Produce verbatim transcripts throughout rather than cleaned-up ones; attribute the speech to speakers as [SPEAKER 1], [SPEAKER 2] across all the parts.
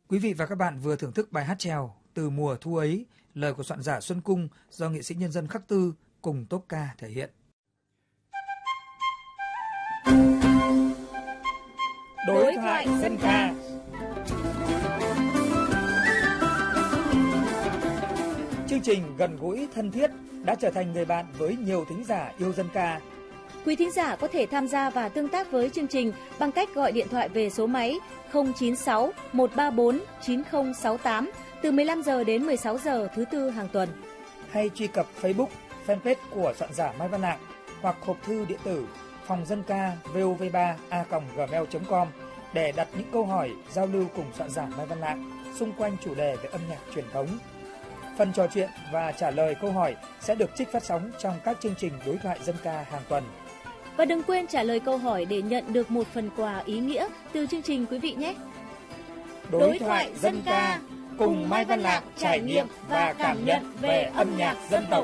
[SPEAKER 1] Quý vị và các bạn vừa thưởng thức bài hát chèo Từ mùa thu ấy, lời của soạn giả Xuân Cung do nghệ sĩ nhân dân Khắc Tư cùng tốp ca thể hiện.
[SPEAKER 2] Đối thoại dân ca.
[SPEAKER 1] Chương trình gần gũi thân thiết đã trở thành người bạn với nhiều thính giả yêu dân ca.
[SPEAKER 2] Quý thính giả có thể tham gia và tương tác với chương trình bằng cách gọi điện thoại về số máy không chín sáu một ba bốn chín không sáu tám từ mười lăm giờ đến mười sáu giờ thứ tư hàng tuần.
[SPEAKER 1] Hay truy cập Facebook, fanpage của soạn giả Mai Văn Lạng hoặc hộp thư điện tử phòng dân ca vov ba a còng gmail chấm com để đặt những câu hỏi giao lưu cùng soạn giả Mai Văn Lạng xung quanh chủ đề về âm nhạc truyền thống. Phần trò chuyện và trả lời câu hỏi sẽ được trích phát sóng trong các chương trình đối thoại dân ca hàng tuần.
[SPEAKER 2] Và đừng quên trả lời câu hỏi để nhận được một phần quà ý nghĩa từ chương trình quý vị nhé.
[SPEAKER 1] Đối, đối thoại dân ca cùng Mai Văn Lạng trải nghiệm và cảm nhận về âm nhạc dân tộc.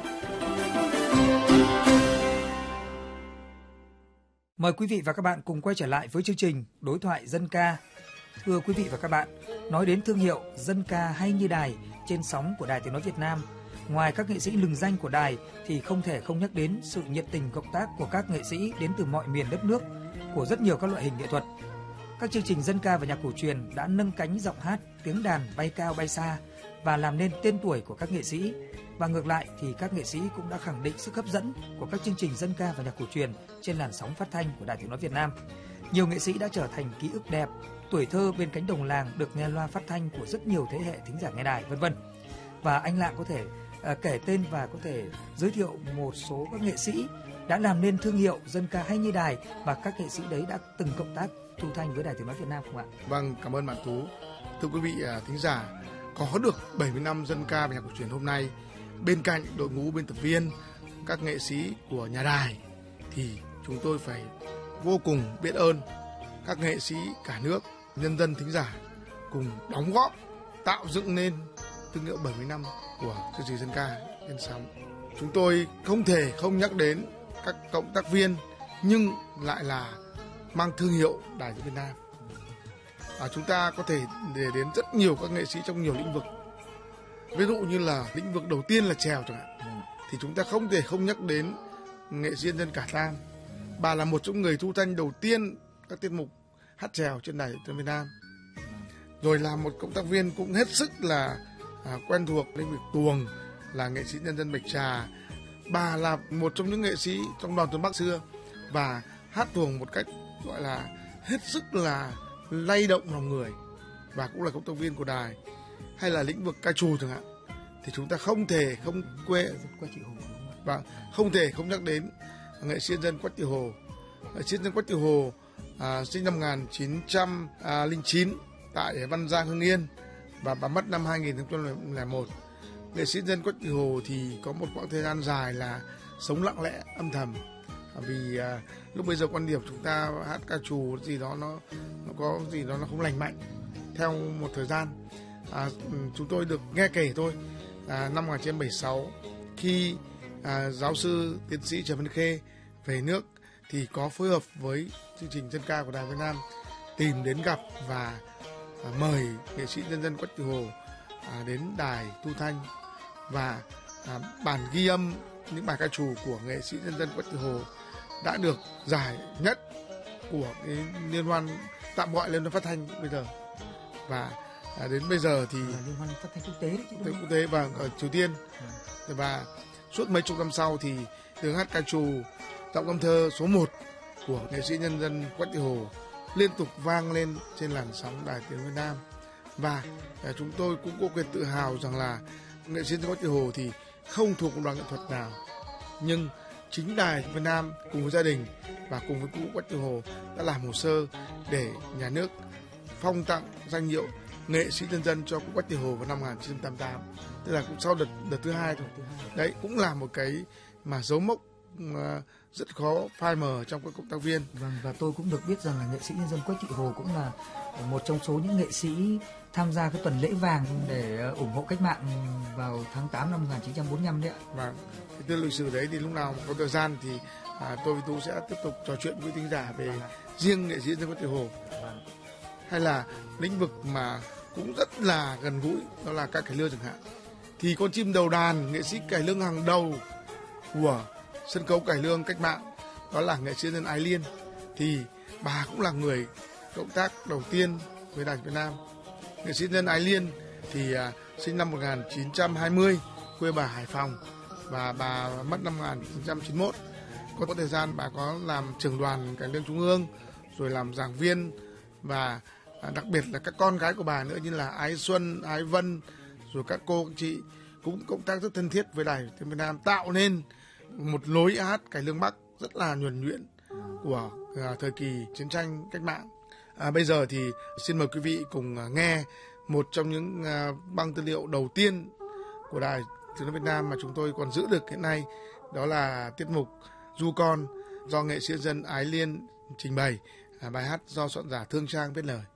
[SPEAKER 1] Mời quý vị và các bạn cùng quay trở lại với chương trình Đối thoại dân ca. Thưa quý vị và các bạn, nói đến thương hiệu dân ca hay như đài trên sóng của Đài Tiếng nói Việt Nam, ngoài các nghệ sĩ lừng danh của đài thì không thể không nhắc đến sự nhiệt tình cộng tác của các nghệ sĩ đến từ mọi miền đất nước, của rất nhiều các loại hình nghệ thuật. Các chương trình dân ca và nhạc cổ truyền đã nâng cánh giọng hát, tiếng đàn bay cao bay xa và làm nên tên tuổi của các nghệ sĩ. Và ngược lại thì các nghệ sĩ cũng đã khẳng định sức hấp dẫn của các chương trình dân ca và nhạc cổ truyền trên làn sóng phát thanh của Đài Tiếng nói Việt Nam. Nhiều nghệ sĩ đã trở thành ký ức đẹp, tuổi thơ bên cánh đồng làng được nghe loa phát thanh của rất nhiều thế hệ thính giả nghe đài, vân vân. Và anh Lạng có thể à, kể tên và có thể giới thiệu một số các nghệ sĩ đã làm nên thương hiệu dân ca hay như đài và các nghệ sĩ đấy đã từng cộng tác thu thanh với Đài Tiếng nói Việt Nam không ạ?
[SPEAKER 3] Vâng, cảm ơn bạn Tú. Thưa quý vị thính giả, có được bảy mươi năm dân ca và nhạc cổ truyền hôm nay, bên cạnh đội ngũ biên tập viên, các nghệ sĩ của nhà đài thì chúng tôi phải vô cùng biết ơn các nghệ sĩ cả nước, nhân dân thính giả cùng đóng góp tạo dựng nên thương hiệu bảy mươi năm của chương trình dân ca trên sóng. Chúng tôi không thể không nhắc đến các cộng tác viên nhưng lại là mang thương hiệu Đài Tiếng Việt Nam. À, chúng ta có thể để đến rất nhiều các nghệ sĩ trong nhiều lĩnh vực. Ví dụ như là lĩnh vực đầu tiên là chèo chẳng hạn, thì chúng ta không thể không nhắc đến nghệ sĩ nhân dân Cả Tam. Bà là một trong người thu thanh đầu tiên các tiết mục hát chèo trên Đài Tiếng Việt Nam. Rồi là một cộng tác viên cũng hết sức là à, quen thuộc lĩnh vực tuồng là nghệ sĩ nhân dân Bạch Trà. Bà là một trong những nghệ sĩ trong đoàn tuồng Bắc xưa và hát tuồng một cách gọi là hết sức là lay động lòng người, và cũng là cộng tác viên của đài. Hay là lĩnh vực ca trù chẳng hạn, thì chúng ta không thể không quê và không thể không nhắc đến nghệ sĩ nhân dân Quách Thị Hồ. Nghệ sĩ nhân dân Quách Thị Hồ à, sinh năm một nghìn chín trăm lẻ chín tại Văn Giang, Hưng Yên, và bà mất năm hai nghìn không trăm lẻ một. Nghệ sĩ nhân dân Quách Thị Hồ thì có một quãng thời gian dài là sống lặng lẽ, âm thầm, vì à, lúc bây giờ quan điểm chúng ta hát ca trù gì đó nó nó có gì đó nó không lành mạnh. Theo một thời gian à, chúng tôi được nghe kể thôi, à, năm một nghìn chín trăm bảy mươi sáu khi à, giáo sư tiến sĩ Trần Văn Khê về nước thì có phối hợp với chương trình dân ca của Đài Việt Nam tìm đến gặp và à, mời nghệ sĩ nhân dân Quách Thị Hồ à, đến đài thu thanh, và à, bản ghi âm những bài ca trù của nghệ sĩ nhân dân Quách Thị Hồ đã được giải nhất của cái liên hoan, tạm gọi liên hoan phát thanh bây giờ, và à, đến bây giờ thì
[SPEAKER 1] liên hoan phát thanh quốc tế đấy, chứ
[SPEAKER 3] quốc tế và ở Triều Tiên. À. Và suốt mấy chục năm sau thì tiếng hát ca trù, giọng âm thơ số một của nghệ sĩ nhân dân Quách Thị Hồ liên tục vang lên trên làn sóng Đài Tiếng Việt Nam. Và à, chúng tôi cũng có quyền tự hào rằng là nghệ sĩ nhân dân Quách Thị Hồ thì không thuộc một đoàn nghệ thuật nào, nhưng chính Đài Việt Nam cùng với gia đình và cùng với cụ Quách Thị Hồ đã làm hồ sơ để nhà nước phong tặng danh hiệu nghệ sĩ nhân dân cho cụ Quách Thị Hồ vào năm một nghìn chín trăm tám mươi tám, tức là cũng sau đợt đợt thứ hai thôi. Đấy cũng là một cái mà dấu mốc mà rất khó phai mờ trong các cộng tác viên.
[SPEAKER 1] Vâng, và tôi cũng được biết rằng là nghệ sĩ nhân dân Quách Thị Hồ cũng là một trong số những nghệ sĩ tham gia cái tuần lễ vàng để ủng hộ cách mạng vào tháng tám năm một nghìn chín trăm bốn mươi lăm đấy ạ.
[SPEAKER 3] Và cái tư lịch sử đấy thì lúc nào có thời gian thì à, tôi với Tú sẽ tiếp tục trò chuyện với thính giả về riêng nghệ sĩ nhân dân Quách Thị Hồ. Hay là lĩnh vực mà cũng rất là gần gũi, đó là ca cải lương chẳng hạn. Thì con chim đầu đàn, nghệ sĩ cải lương hàng đầu của sân khấu cải lương cách mạng, đó là nghệ sĩ nhân Ái Liên. Thì bà cũng là người cộng tác đầu tiên với Đài Việt Nam. Nghệ sĩ nhân Ái Liên thì à, sinh năm một nghìn chín trăm hai mươi, quê bà Hải Phòng, và bà mất năm một nghìn chín trăm chín mươi mốt. Có, có thời gian bà có làm trưởng đoàn cải lương trung ương, rồi làm giảng viên, và à, đặc biệt là các con gái của bà nữa như là Ái Xuân, Ái Vân, rồi các cô các chị cũng cộng tác rất thân thiết với Đài Tiếng Việt Nam, tạo nên một lối hát cải lương Bắc rất là nhuần nhuyễn của à, thời kỳ chiến tranh cách mạng. À, bây giờ thì xin mời quý vị cùng à, nghe một trong những à, băng tư liệu đầu tiên của Đài Tiếng nói Việt Nam mà chúng tôi còn giữ được hiện nay, đó là tiết mục Du Con do nghệ sĩ dân Ái Liên trình bày, à, bài hát do soạn giả Thương Trang viết lời.